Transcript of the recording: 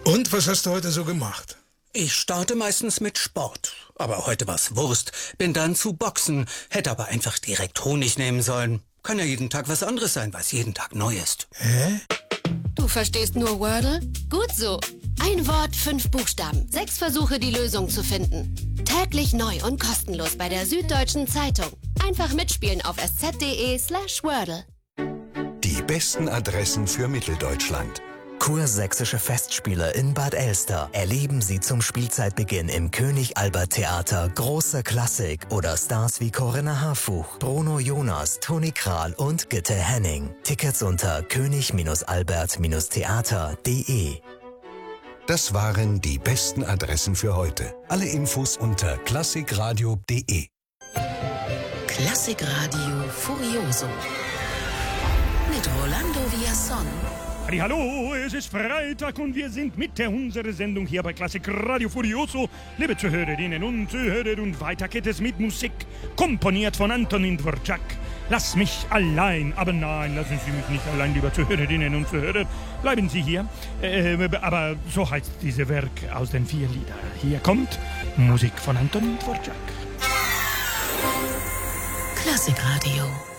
Und was hast du heute so gemacht? Ich starte meistens mit Sport. Aber heute war's Wurst. Bin dann zu Boxen. Hätte aber einfach direkt Honig nehmen sollen. Kann ja jeden Tag was anderes sein, was jeden Tag neu ist. Hä? Du verstehst nur Wordle? Gut so. Ein Wort, 5 Buchstaben. 6 Versuche, die Lösung zu finden. Täglich neu und kostenlos bei der Süddeutschen Zeitung. Einfach mitspielen auf sz.de/Wordle. Die besten Adressen für Mitteldeutschland. Kursächsische Festspiele in Bad Elster. Erleben Sie zum Spielzeitbeginn im König Albert Theater große Klassik oder Stars wie Corinna Harfuch, Bruno Jonas, Toni Kral und Gitte Henning. Tickets unter könig-albert-theater.de. Das waren die besten Adressen für heute. Alle Infos unter klassikradio.de. Klassikradio Furioso mit Rolando Villazón. Hallo, es ist Freitag und wir sind mit unserer Sendung hier bei Klassik Radio Furioso. Liebe Zuhörerinnen und Zuhörer, und weiter geht es mit Musik, komponiert von Antonin Dvorak. Lass mich allein, aber nein, lassen Sie mich nicht allein, liebe Zuhörerinnen und Zuhörer. Bleiben Sie hier, aber so heißt dieses Werk aus den 4 Liedern. Hier kommt Musik von Antonin Dvorak. Klassik Radio.